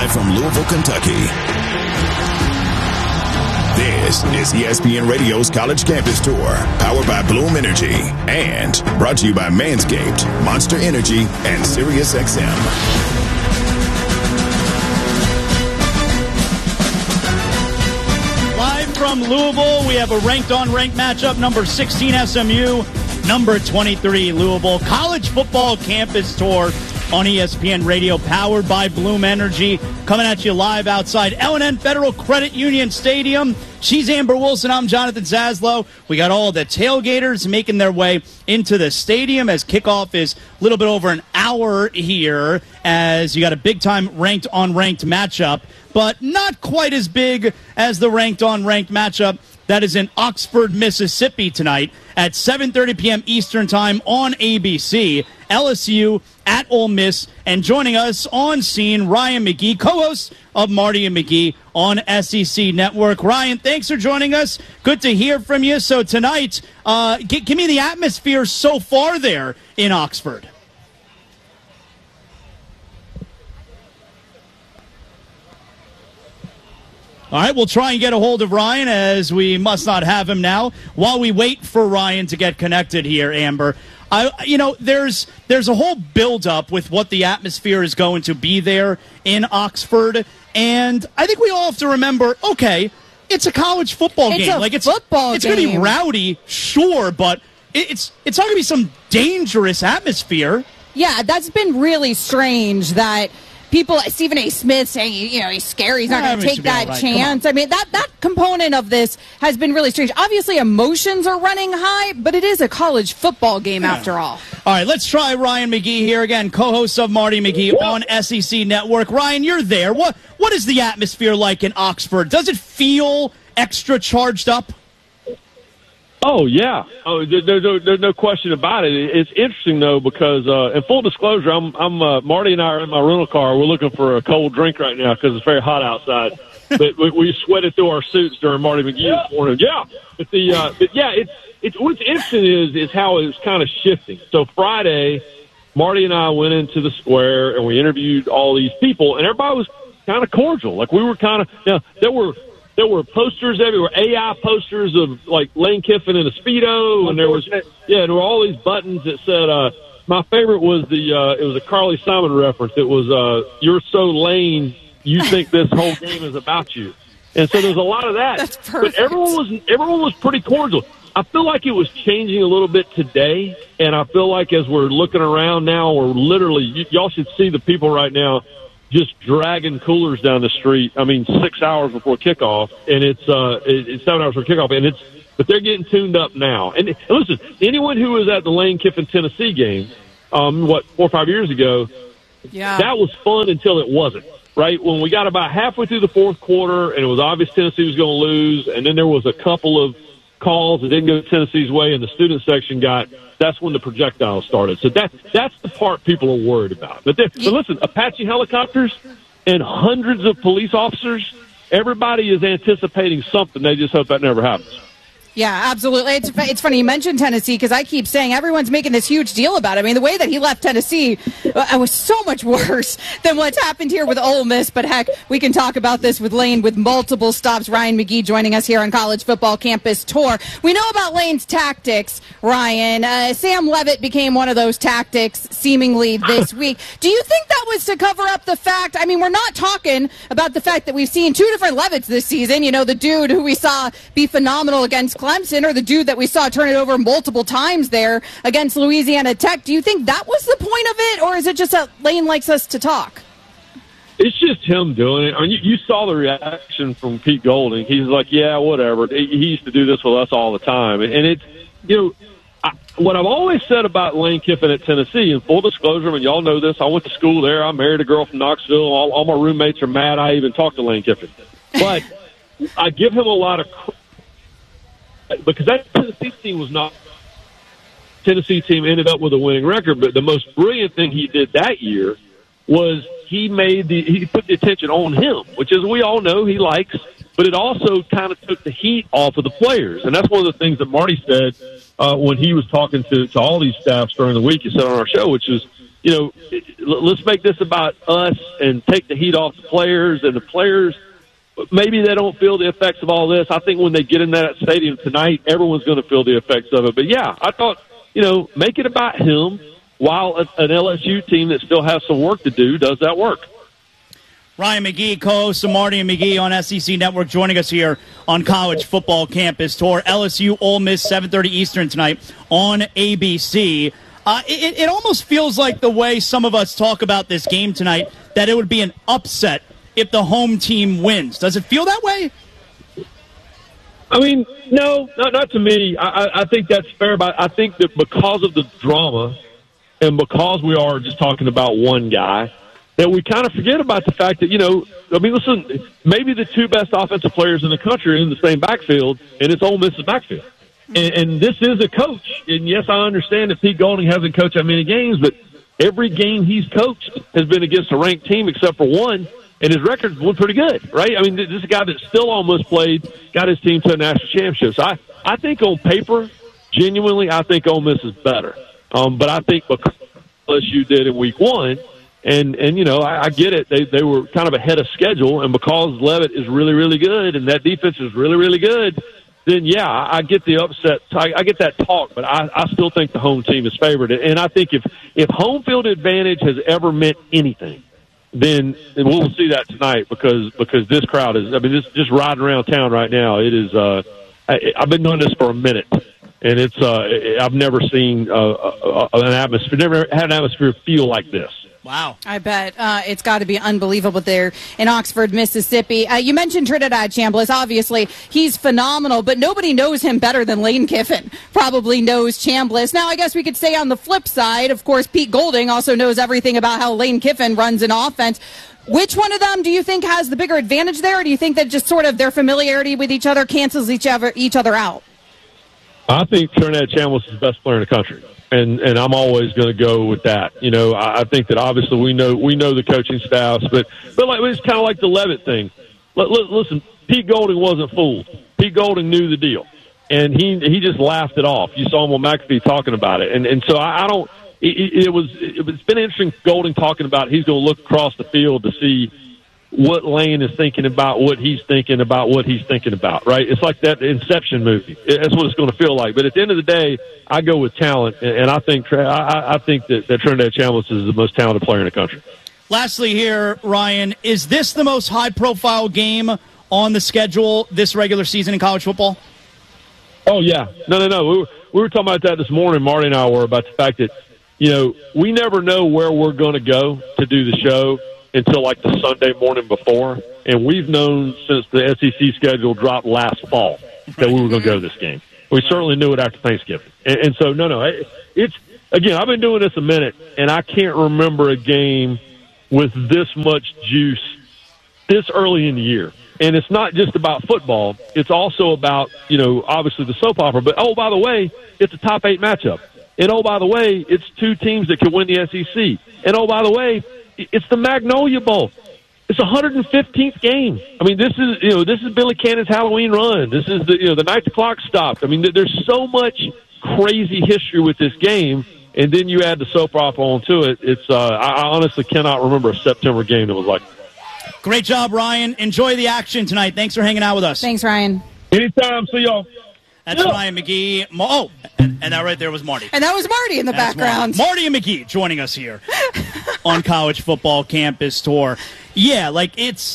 Live from Louisville, Kentucky. This is ESPN Radio's College Campus Tour, powered by Bloom Energy, and brought to you by Manscaped, Monster Energy, and SiriusXM. From Louisville, we have a ranked-on-ranked matchup. Number 16 SMU, number 23 Louisville. College football campus tour on ESPN Radio, powered by Bloom Energy. Coming at you live outside L&N Federal Credit Union Stadium. She's Amber Wilson. I'm Jonathan Zaslow. We got all the tailgaters making their way into the stadium as kickoff is a little bit over an hour here, as you got a big-time ranked-on-ranked matchup, but not quite as big as the ranked-on-ranked matchup that is in Oxford, Mississippi tonight at 7:30 p.m. Eastern Time on ABC. LSU at Ole Miss, and joining us on scene, Ryan McGee, co-host of Marty and McGee on SEC Network. Ryan, thanks for joining us. Good to hear from you. So tonight, give me the atmosphere so far there in Oxford. All right, we'll try and get a hold of Ryan, as we must not have him now. While we wait for Ryan to get connected here, Amber, there's a whole build-up with what the atmosphere is going to be there in Oxford, and I think we all have to remember, okay, it's a college football game. It's going to be rowdy, sure, but it's not going to be some dangerous atmosphere. Yeah, that's been really strange that people, Stephen A. Smith saying, he's scary, he's not going to take that chance. I mean, that component of this has been really strange. Obviously, emotions are running high, but it is a college football game after all. All right, let's try Ryan McGee here again, co-host of Marty McGee on SEC Network. Ryan, you're there. What is the atmosphere like in Oxford? Does it feel extra charged up? Oh, yeah. Oh, there's no question about it. It's interesting, though, because, in full disclosure, Marty and I are in my rental car. We're looking for a cold drink right now because it's very hot outside. But we sweated through our suits during Marty McGee this morning. Yeah. But what's interesting is how it's kind of shifting. So Friday, Marty and I went into the square and we interviewed all these people, and everybody was kind of cordial. Like, we were kind of, there were posters everywhere, AI posters of, like, Lane Kiffin in a Speedo, and there were all these buttons that said, my favorite was it was a Carly Simon reference. It was, you're so Lane, you think this whole game is about you. And so there's a lot of that. That's perfect. But everyone was pretty cordial. I feel like it was changing a little bit today, and I feel like as we're looking around now, we're literally, y'all should see the people right now just dragging coolers down the street. I mean, 6 hours before kickoff, and it's 7 hours before kickoff, but they're getting tuned up now. And listen, anyone who was at the Lane Kiffin Tennessee game, 4 or 5 years ago, that was fun until it wasn't. Right when we got about halfway through the fourth quarter, and it was obvious Tennessee was going to lose, and then there was a couple of calls that didn't go Tennessee's way, and the student section that's when the projectiles started. So that's the part people are worried about. But listen, Apache helicopters and hundreds of police officers, everybody is anticipating something. They just hope that never happens. Yeah, absolutely. It's funny you mentioned Tennessee because I keep saying everyone's making this huge deal about it. I mean, the way that he left Tennessee was so much worse than what's happened here with Ole Miss. But heck, we can talk about this with Lane with multiple stops. Ryan McGee joining us here on College Football Campus Tour. We know about Lane's tactics, Ryan. Sam Levitt became one of those tactics seemingly this week. Do you think that was to cover up the fact? I mean, we're not talking about the fact that we've seen two different Levitts this season. You know, the dude who we saw be phenomenal against Clemson, or the dude that we saw turn it over multiple times there against Louisiana Tech. Do you think that was the point of it, or is it just that Lane likes us to talk? It's just him doing it. I mean, you saw the reaction from Pete Golding. He's like, yeah, whatever. He used to do this with us all the time. And it's, what I've always said about Lane Kiffin at Tennessee, in full disclosure, I mean, y'all know this, I went to school there. I married a girl from Knoxville. All my roommates are mad I even talked to Lane Kiffin. But I give him a lot of credit. Because that Tennessee team was not – Tennessee team ended up with a winning record, but the most brilliant thing he did that year was he put the attention on him, which, as we all know, he likes, but it also kind of took the heat off of the players. And that's one of the things that Marty said when he was talking to all these staffs during the week. He said on our show, which is, let's make this about us and take the heat off the players. And the players, maybe they don't feel the effects of all this. I think when they get in that stadium tonight, everyone's going to feel the effects of it. But, yeah, I thought, make it about him while an LSU team that still has some work to do does that work. Ryan McGee, co-host of Marty and McGee on SEC Network, joining us here on College Football Campus Tour. LSU Ole Miss, 7:30 Eastern tonight on ABC. It almost feels like the way some of us talk about this game tonight, that it would be an upset if the home team wins. Does it feel that way? I mean, no, not to me. I think that's fair, but I think that because of the drama and because we are just talking about one guy, that we kind of forget about the fact that, listen, maybe the two best offensive players in the country are in the same backfield, and it's Ole Miss's backfield. And this is a coach. And, yes, I understand that Pete Golding hasn't coached that many games, but every game he's coached has been against a ranked team except for one, and his record's been pretty good, right? I mean, this is a guy that still almost played, got his team to a national championship. So I think on paper, genuinely, I think Ole Miss is better. But I think because LSU did in week one, and I get it. They were kind of ahead of schedule, and because Leavitt is really, really good and that defense is really, really good, then, yeah, I get the upset. I get that talk, but I still think the home team is favored. And I think if home field advantage has ever meant anything, then we'll see that tonight because this crowd is, just riding around town right now. It is, I've been doing this for a minute, and it's, I've never seen an atmosphere, never had an atmosphere feel like this. Wow. I bet. It's got to be unbelievable there in Oxford, Mississippi. You mentioned Trinidad Chambliss. Obviously, he's phenomenal, but nobody knows him better than Lane Kiffin probably knows Chambliss. Now, I guess we could say on the flip side, of course, Pete Golding also knows everything about how Lane Kiffin runs an offense. Which one of them do you think has the bigger advantage there, or do you think that just sort of their familiarity with each other cancels each other out? I think Trinidad Chambliss is the best player in the country. And I'm always going to go with that. I think that obviously we know the coaching staffs, but it's kind of like the Leavitt thing. Listen, Pete Golding wasn't fooled. Pete Golding knew the deal, and he just laughed it off. You saw him on McAfee talking about it, and so I don't. It's been interesting. Golding talking about he's going to look across the field to see what Lane is thinking about, what he's thinking about, what he's thinking about, right? It's like that Inception movie. That's what it's going to feel like. But at the end of the day, I go with talent, and I think that Trinidad Chambliss is the most talented player in the country. Lastly here, Ryan, is this the most high-profile game on the schedule this regular season in college football? Oh, yeah. No. We were talking about that this morning. Marty and I were about the fact that, we never know where we're going to go to do the show until like the Sunday morning before. And we've known since the SEC schedule dropped last fall that we were going to go to this game. We certainly knew it after Thanksgiving. And so, it's, again, I've been doing this a minute, and I can't remember a game with this much juice this early in the year. And it's not just about football. It's also about, obviously the soap opera. But, oh, by the way, it's a top 8 matchup. And, oh, by the way, it's two teams that could win the SEC. And, oh, by the way, it's the Magnolia Bowl. It's 115th game. This is Billy Cannon's Halloween run. This is the night the clock stopped. There's so much crazy history with this game, and then you add the soap opera onto it. It's I honestly cannot remember a September game that was like that. Great job, Ryan. Enjoy the action tonight. Thanks for hanging out with us. Thanks, Ryan. Anytime. See y'all. That's Ryan McGee. And that right there was Marty. And that was Marty in the background. Marty and McGee joining us here on College Football Campus Tour. Yeah, it's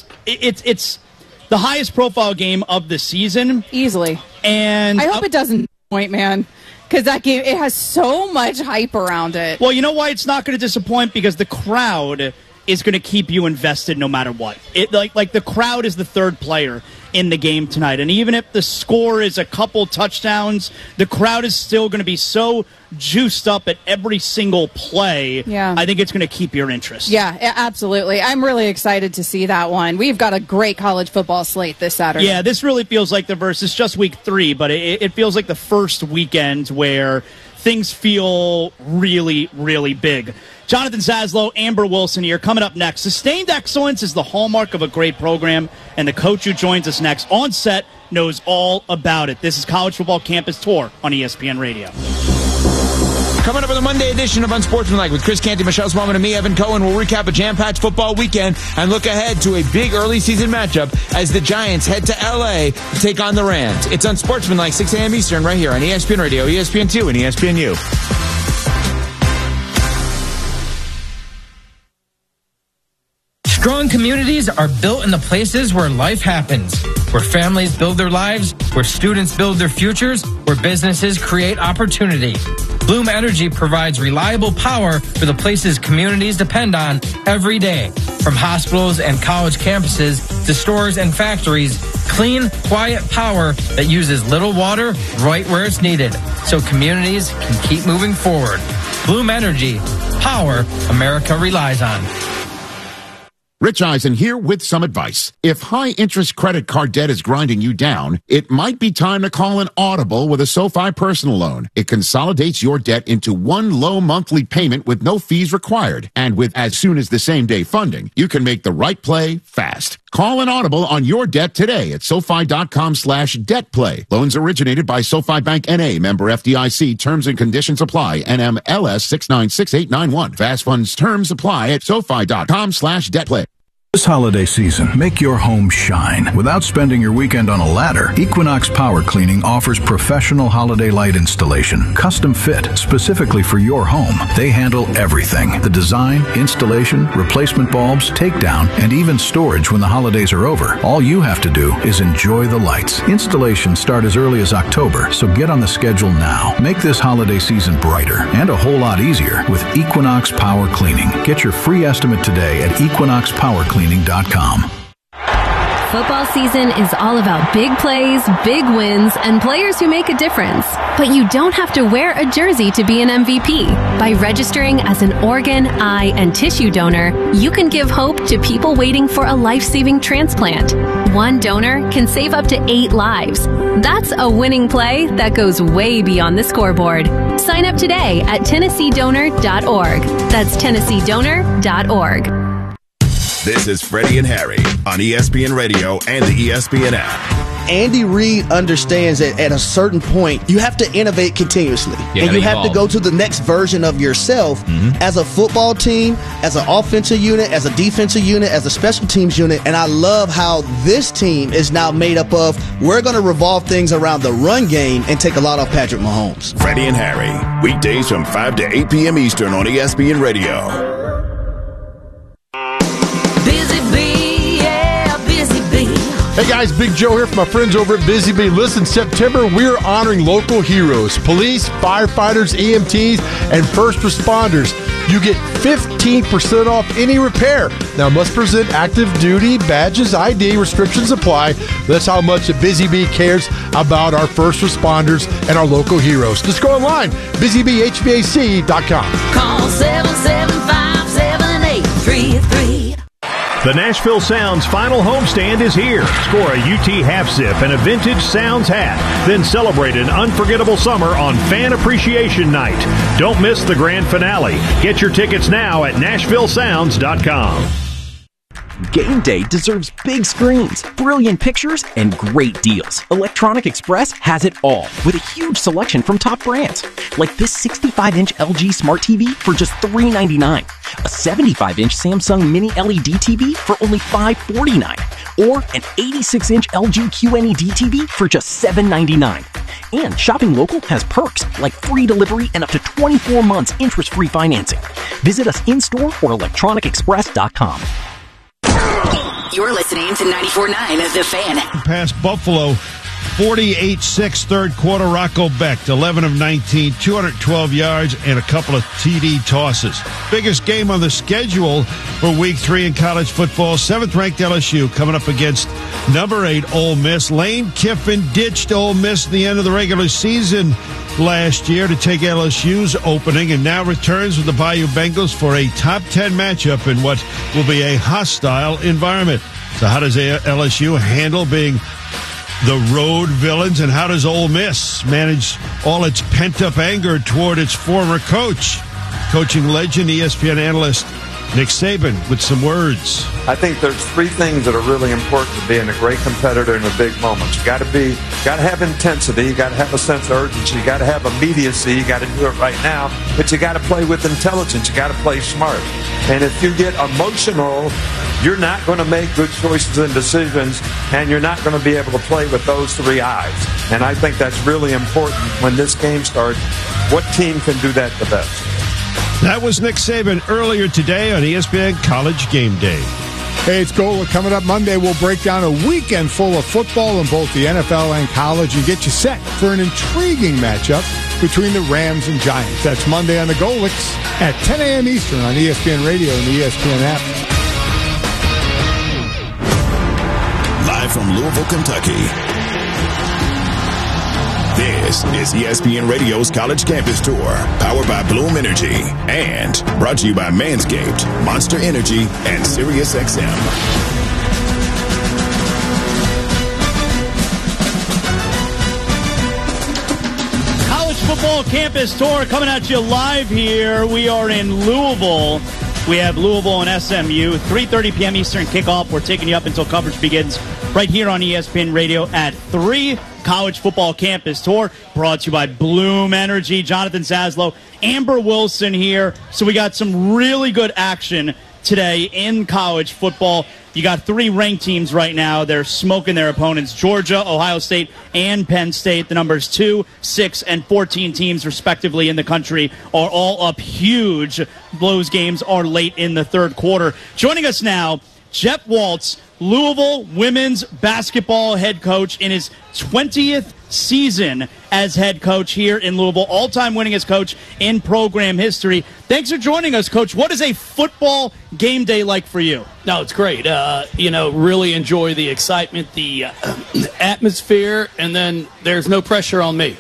the highest profile game of the season. Easily. And I hope it doesn't disappoint, man. Because that game, it has so much hype around it. Well, you know why it's not going to disappoint? Because the crowd is going to keep you invested no matter what. Like the crowd is the third player in the game tonight. And even if the score is a couple touchdowns, the crowd is still going to be so juiced up at every single play. Yeah. I think it's going to keep your interest. Yeah, absolutely. I'm really excited to see that one. We've got a great college football slate this Saturday. Yeah, this really feels like the verse. It's just week 3, but it feels like the first weekend where things feel really, really big. Jonathan Zaslow, Amber Wilson here. Coming up next, sustained excellence is the hallmark of a great program, and the coach who joins us next on set knows all about it. This is College Football Campus Tour on ESPN Radio. Coming up in the Monday edition of Unsportsmanlike with Chris Canty, Michelle Smallman, and me, Evan Cohen, we'll recap a jam-packed football weekend and look ahead to a big early season matchup as the Giants head to L.A. to take on the Rams. It's Unsportsmanlike, 6 a.m. Eastern, right here on ESPN Radio, ESPN2, and ESPNU. Strong communities are built in the places where life happens, where families build their lives, where students build their futures, where businesses create opportunity. Bloom Energy provides reliable power for the places communities depend on every day. From hospitals and college campuses to stores and factories, clean, quiet power that uses little water right where it's needed, so communities can keep moving forward. Bloom Energy, power America relies on. Rich Eisen here with some advice. If high-interest credit card debt is grinding you down, it might be time to call an Audible with a SoFi personal loan. It consolidates your debt into one low monthly payment with no fees required. And with as soon as the same-day funding, you can make the right play fast. Call an Audible on your debt today at SoFi.com/debtplay. Loans originated by SoFi Bank N.A., member FDIC. Terms and conditions apply. NMLS 696891. Fast funds terms apply at SoFi.com/debtplay. This holiday season, make your home shine without spending your weekend on a ladder. Equinox Power Cleaning offers professional holiday light installation, custom fit specifically for your home. They handle everything: the design, installation, replacement bulbs, takedown, and even storage when the holidays are over. All you have to do is enjoy the lights. Installations start as early as October, so get on the schedule now. Make this holiday season brighter and a whole lot easier with Equinox Power Cleaning. Get your free estimate today at equinoxpowercleaning.com. Football season is all about big plays, big wins, and players who make a difference. But you don't have to wear a jersey to be an MVP. By registering as an organ, eye, and tissue donor, you can give hope to people waiting for a life-saving transplant. One donor can save up to 8 lives. That's a winning play that goes way beyond the scoreboard. Sign up today at TennesseeDonor.org. That's TennesseeDonor.org. This is Freddie and Harry on ESPN Radio and the ESPN app. Andy Reid understands that at a certain point, you have to innovate continuously. And you have to go to the next version of yourself as a football team, as an offensive unit, as a defensive unit, as a special teams unit. And I love how this team is now made up of, we're going to revolve things around the run game and take a lot off Patrick Mahomes. Freddie and Harry, weekdays from 5 to 8 p.m. Eastern on ESPN Radio. Hey guys, Big Joe here from my friends over at Busy Bee. Listen, September, we're honoring local heroes, police, firefighters, EMTs, and first responders. You get 15% off any repair. Now, must present active duty badges, ID, restrictions apply. That's how much Busy Bee cares about our first responders and our local heroes. Just go online, busybhvac.com. Call 775-7833. The Nashville Sounds final homestand is here. Score a UT half zip and a vintage Sounds hat. Then celebrate an unforgettable summer on Fan Appreciation Night. Don't miss the grand finale. Get your tickets now at NashvilleSounds.com. Game day deserves big screens, brilliant pictures, and great deals. Electronic Express has it all, with a huge selection from top brands. Like this 65-inch LG Smart TV for just $399. A 75-inch Samsung Mini LED TV for only $549. Or an 86-inch LG QNED TV for just $799. And shopping local has perks like free delivery and up to 24 months interest-free financing. Visit us in-store or electronicexpress.com. You're listening to 94.9 The Fan. Past Buffalo, 48-6 third quarter. Rocco Becht, 11 of 19, 212 yards, and a couple of TD tosses. Biggest game on the schedule for Week 3 in college football. 7th-ranked LSU coming up against number 8 Ole Miss. Lane Kiffin ditched Ole Miss at the end of the regular season last year to take LSU's opening, and now returns with the Bayou Bengals for a top 10 matchup in what will be a hostile environment. So how does LSU handle being the road villains, and how does Ole Miss manage all its pent-up anger toward its former coach? Coaching legend, ESPN analyst Nick Saban with some words. I think there's three things that are really important to being a great competitor in the big moments. You got to have intensity. You got to have a sense of urgency. You got to have immediacy. You got to do it right now. But you got to play with intelligence. You got to play smart. And if you get emotional, you're not going to make good choices and decisions, and you're not going to be able to play with those three eyes. And I think that's really important when this game starts. What team can do that the best? That was Nick Saban earlier today on ESPN College Game Day. Hey, it's Gola. Coming up Monday, we'll break down a weekend full of football in both the NFL and college and get you set for an intriguing matchup between the Rams and Giants. That's Monday on the Golics at 10 a.m. Eastern on ESPN Radio and the ESPN app. Live from Louisville, Kentucky. This is ESPN Radio's College Campus Tour, powered by Bloom Energy, and brought to you by Manscaped, Monster Energy, and SiriusXM. College Football Campus Tour coming at you live here. We are in Louisville. We have Louisville and SMU, 3:30 p.m. Eastern kickoff. We're taking you up until coverage begins right here on ESPN Radio at 3. College Football Campus Tour brought to you by Bloom Energy. Jonathan Zaslow, Amber Wilson here. So we got some really good action today in college football. You got 3 ranked teams right now. They're smoking their opponents. Georgia, Ohio State, and Penn State. The numbers 2, 6, and 14 teams, respectively, in the country are all up huge. Those games are late in the third quarter. Joining us now, Jeff Waltz, Louisville women's basketball head coach in his 20th season as head coach here in Louisville, all-time winningest coach in program history. Thanks for joining us, Coach. What is a football game day like for you? No, it's great. Really enjoy the excitement, the atmosphere, and then there's no pressure on me.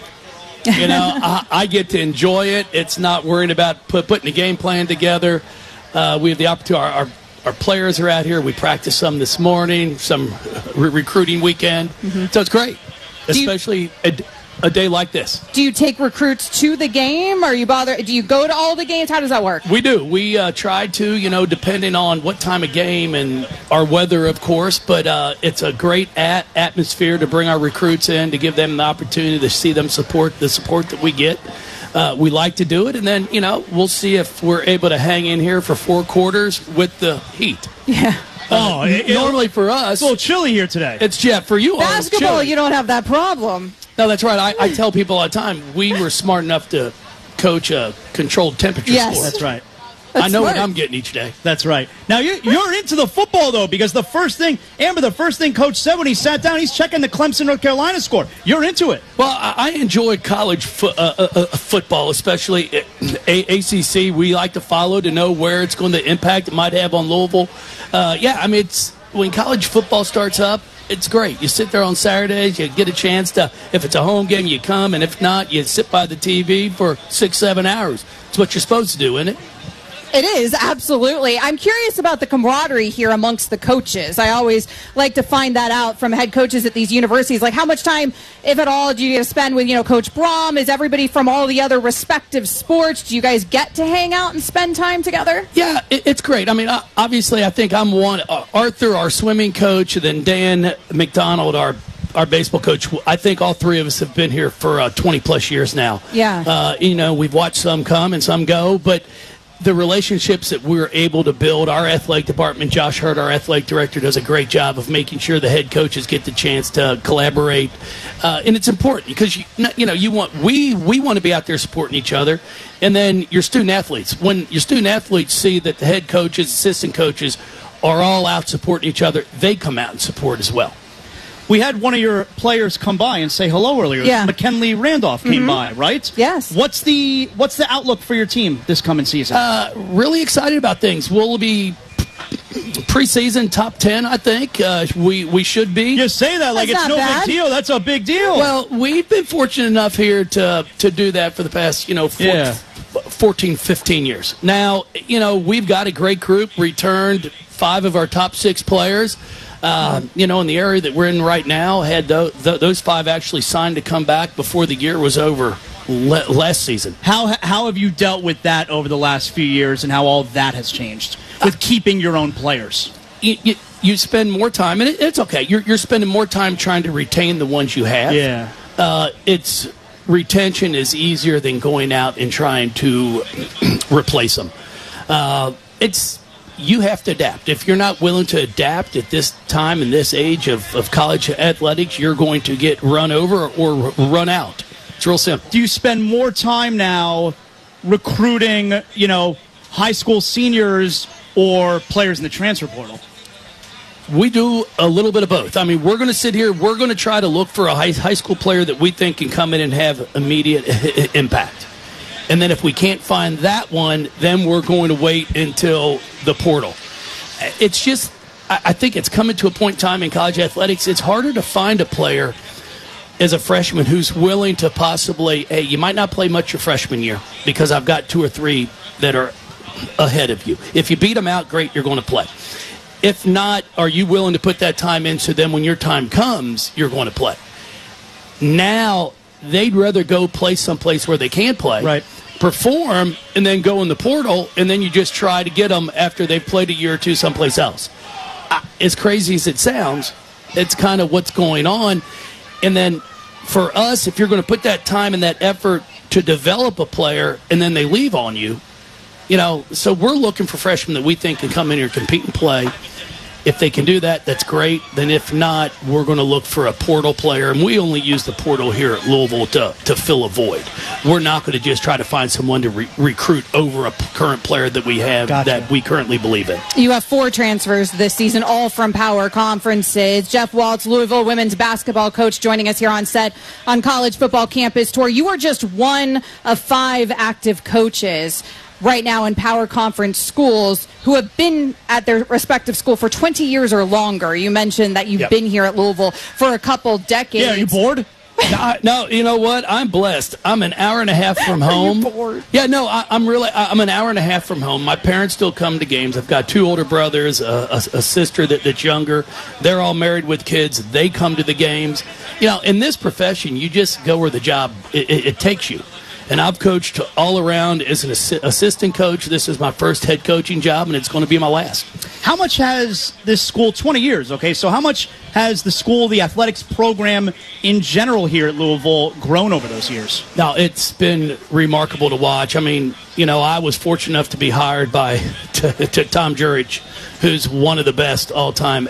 I get to enjoy it. It's not worrying about putting a game plan together. We have the opportunity. Our players are out here. We practiced some this morning, some recruiting weekend. Mm-hmm. So it's great, especially a day like this. Do you take recruits to the game? Do you go to all the games? How does that work? We do. We try to, depending on what time of game and our weather, of course. But it's a great atmosphere to bring our recruits in, to give them the opportunity to see them support that we get. We like to do it, and then, we'll see if we're able to hang in here for 4 quarters with the heat. Yeah. Normally for us, it's a little chilly here today. It's Jeff. For you, basketball, you don't have that problem. No, that's right. I tell people all the time, we were smart enough to coach a controlled temperature yes. sport. That's right. I know what I'm getting each day. That's right. Now, you're into the football, though, because the first thing Coach said when he sat down, he's checking the Clemson, North Carolina score. You're into it. Well, I enjoy college football, especially ACC. We like to follow to know where it's going to impact it might have on Louisville. It's when college football starts up, it's great. You sit there on Saturdays, you get a chance to, if it's a home game, you come, and if not, you sit by the TV for 6-7 hours. It's what you're supposed to do, isn't it? It is, absolutely. I'm curious about the camaraderie here amongst the coaches. I always like to find that out from head coaches at these universities. Like, how much time, if at all, do you get to spend with, Coach Brom? Is everybody from all the other respective sports? Do you guys get to hang out and spend time together? Yeah, it's great. Obviously, I think I'm one. Arthur, our swimming coach, and then Dan McDonald, our baseball coach. I think all 3 of us have been here for 20-plus years now. Yeah. We've watched some come and some go, but the relationships that we're able to build, our athletic department, Josh Hurt, our athletic director, does a great job of making sure the head coaches get the chance to collaborate. And it's important because, we want to be out there supporting each other. And then your student athletes, when your student athletes see that the head coaches, assistant coaches are all out supporting each other, they come out and support as well. We had one of your players come by and say hello earlier. Yeah. McKinley Randolph came by, right? Yes. What's the outlook for your team this coming season? Really excited about things. We'll be preseason top 10, I think. We should be. You say that like it's no big deal. That's a big deal. Well, we've been fortunate enough here to do that for the past, 14, 15 years. Now, we've got a great group, returned 5 of our top 6 players. In the area that we're in right now, had those 5 actually signed to come back before the year was over last season. How have you dealt with that over the last few years and how all that has changed? with keeping your own players? You spend more time, and it's okay. You're spending more time trying to retain the ones you have. Yeah. It's retention is easier than going out and trying to replace them. You have to adapt. If you're not willing to adapt at this time and this age of college athletics, you're going to get run over or run out. It's real simple. Do you spend more time now recruiting, high school seniors or players in the transfer portal? We do a little bit of both. I mean, we're going to sit here. We're going to try to look for a high school player that we think can come in and have immediate impact. And then if we can't find that one, then we're going to wait until the portal. It's just, I think it's coming to a point in time in college athletics, it's harder to find a player as a freshman who's willing to possibly, hey, you might not play much your freshman year because I've got 2 or 3 that are ahead of you. If you beat them out, great, you're going to play. If not, are you willing to put that time in so then when your time comes, you're going to play? Now, they'd rather go play someplace where they can play, right, perform, and then go in the portal, and then you just try to get them after they've played a year or two someplace else. As crazy as it sounds, it's kind of what's going on. And then for us, if you're going to put that time and that effort to develop a player and then they leave on you, so we're looking for freshmen that we think can come in here and compete and play. If they can do that, that's great. Then if not, we're going to look for a portal player. And we only use the portal here at Louisville to fill a void. We're not going to just try to find someone to recruit over a current player that we have that we currently believe in. You have 4 transfers this season, all from power conferences. Jeff Waltz, Louisville women's basketball coach, joining us here on set on College Football Campus Tour. You are just one of 5 active coaches right now in power conference schools who have been at their respective school for 20 years or longer. You mentioned that you've been here at Louisville for a couple decades. Yeah, are you bored? No, you know what? I'm blessed. I'm an hour and a half from home. Are you bored? Yeah, no, I'm an hour and a half from home. My parents still come to games. I've got 2 older brothers, a sister that's younger. They're all married with kids. They come to the games. In this profession, you just go where the job it takes you. And I've coached all around as an assistant coach. This is my first head coaching job, and it's going to be my last. How much has this school, 20 years, okay, so how much has the school, the athletics program in general here at Louisville grown over those years? Now, it's been remarkable to watch. I mean, I was fortunate enough to be hired by Tom Jurich, who's one of the best all-time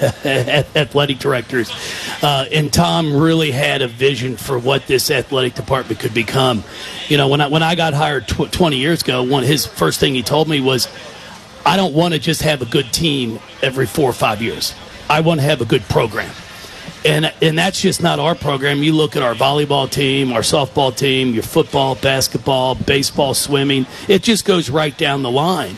athletic directors. And Tom really had a vision for what this athletic department could become. When I got hired 20 years ago, his first thing he told me was, I don't want to just have a good team every 4 or 5 years. I want to have a good program. And that's just not our program. You look at our volleyball team, our softball team, your football, basketball, baseball, swimming. It just goes right down the line.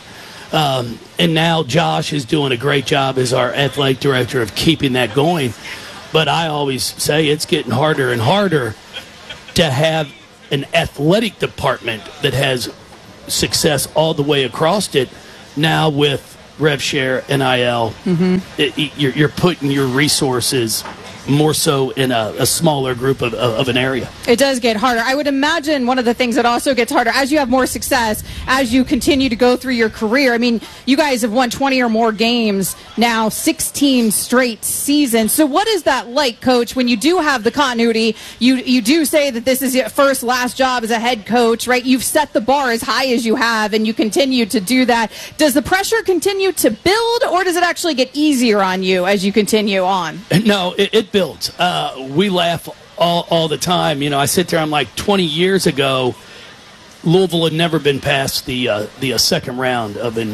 And now Josh is doing a great job as our athletic director of keeping that going. But I always say it's getting harder and harder to have an athletic department that has success all the way across it. Now with RevShare, NIL, you're putting your resources more so in a smaller group of an area. It does get harder. I would imagine one of the things that also gets harder as you have more success, as you continue to go through your career. I mean, you guys have won 20 or more games now, 16 straight seasons. So what is that like, Coach, when you do have the continuity? You do say that this is your last job as a head coach, right? You've set the bar as high as you have, and you continue to do that. Does the pressure continue to build, or does it actually get easier on you as you continue on? No, it builds. We laugh all the time. I sit there, I'm like, 20 years ago, Louisville had never been past the second round of an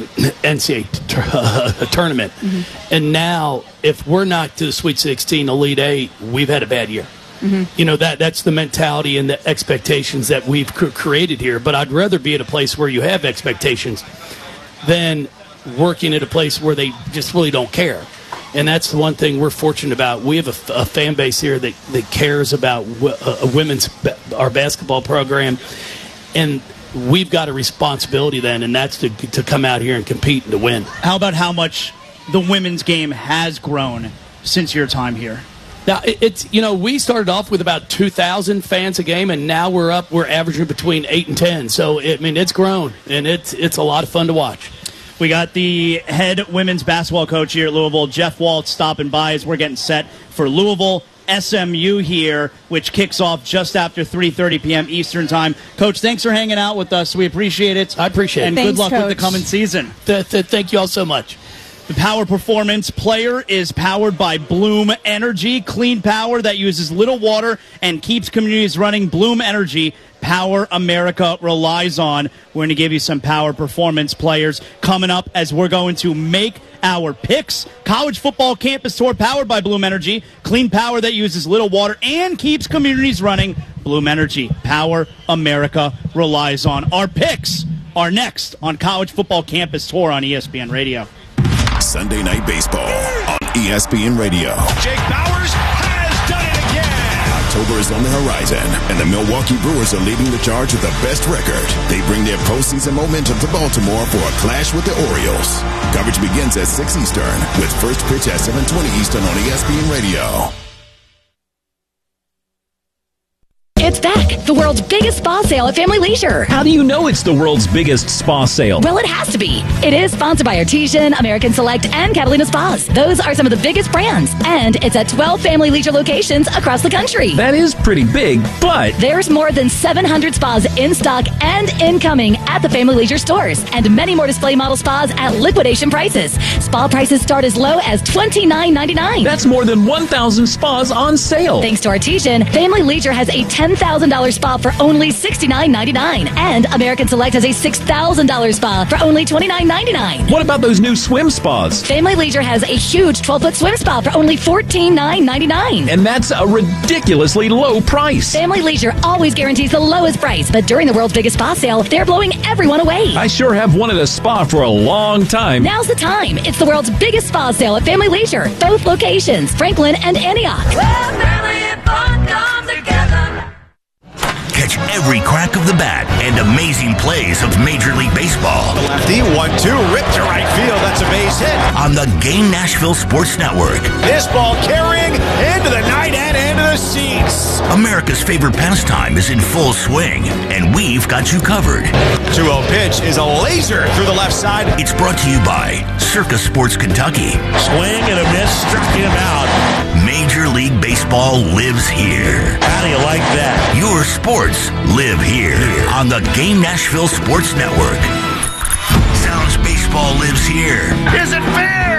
NCAA tournament. And now, if we're not to the Sweet 16, Elite 8, we've had a bad year. That's the mentality and the expectations that we've created here. But I'd rather be at a place where you have expectations than working at a place where they just really don't care. And that's the one thing we're fortunate about. We have a fan base here that cares about our basketball program, and we've got a responsibility then, and that's to come out here and compete and to win. How about how much the women's game has grown since your time here? Now, we started off with about 2,000 fans a game, and now we're averaging between 8 and 10. So, it's grown, and it's a lot of fun to watch. We got the head women's basketball coach here at Louisville, Jeff Waltz, stopping by as we're getting set for Louisville SMU here, which kicks off just after 3:30 p.m. Eastern Time. Coach, thanks for hanging out with us. We appreciate it. I appreciate it. And Thanks, good luck Coach. with the coming season. Thank you all so much. The Power Performance Player is powered by Bloom Energy, clean power that uses little water and keeps communities running. Bloom Energy, power America relies on. We're going to give you some Power Performance Players coming up as we're going to make our picks. College Football Campus Tour powered by Bloom Energy, clean power that uses little water and keeps communities running. Bloom Energy, power America relies on. Our picks are next on College Football Campus Tour on ESPN Radio. Sunday Night Baseball on ESPN Radio. Jake Bowers has done it again. October is on the horizon, and the Milwaukee Brewers are leading the charge with the best record. They bring their postseason momentum to Baltimore for a clash with the Orioles. Coverage begins at 6 Eastern with first pitch at 7:20 Eastern on ESPN Radio. It's back, the world's biggest spa sale at Family Leisure. How do you know it's the world's biggest spa sale? Well, it has to be. It is sponsored by Artesian, American Select, and Catalina Spas. Those are some of the biggest brands. And it's at 12 Family Leisure locations across the country. That is pretty big, but there's more than 700 spas in stock and incoming at the Family Leisure stores. And many more display model spas at liquidation prices. Spa prices start as low as $29.99. That's more than 1,000 spas on sale. Thanks to Artesian, Family Leisure has a $10,000 spa for only $69.99. And American Select has a $6,000 spa for only $29.99. What about those new swim spas? Family Leisure has a huge 12-foot swim spa for only $14,999. And that's a ridiculously low price. Family Leisure always guarantees the lowest price, but during the world's biggest spa sale, they're blowing everyone away. I sure have wanted a spa for a long time. Now's the time. It's the world's biggest spa sale at Family Leisure. Both locations, Franklin and Antioch. Well, family and fun come together. Catch every crack of the bat and amazing plays of Major League Baseball. The lefty, 1-2, ripped to right field. That's a base hit. On the Game Nashville Sports Network. This ball carrying into the night and into the seats. America's favorite pastime is in full swing, and we've got you covered. 2-0 pitch is a laser through the left side. It's brought to you by Circus Sports Kentucky. Swing and a miss, struck him out. Major League Baseball lives here. How do you like that? Your sports live here on the Game Nashville Sports Network. Sounds baseball lives here. Is it fair?